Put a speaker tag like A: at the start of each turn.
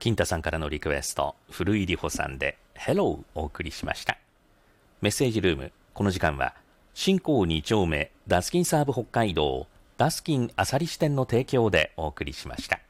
A: 金太さんからのリクエスト、古井里穂さんで Hello お送りしました。メッセージルーム、この時間は新港2丁目ダスキンサーブ北海道ダスキンアサリ支店の提供でお送りしました。